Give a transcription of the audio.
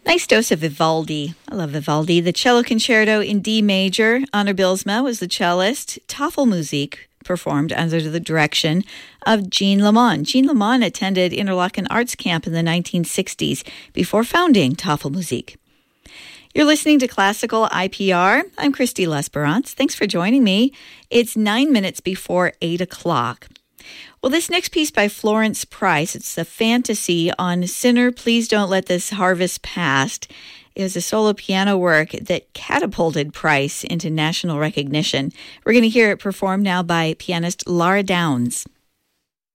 Nice dose of Vivaldi. I love Vivaldi. The Cello Concerto in D major. Anna Bilsma was the cellist. Tafelmusik performed under the direction of Jean Lamont. Jean Lamont attended Interlaken Arts Camp in the 1960s before founding Tafelmusik. You're listening to Classical IPR. I'm Christy Lesperance. Thanks for joining me. It's 9 minutes before 8 o'clock. Well, this next piece by Florence Price, it's a fantasy on Sinner, Please Don't Let This Harvest Pass. It was a solo piano work that catapulted Price into national recognition. We're going to hear it performed now by pianist Lara Downs.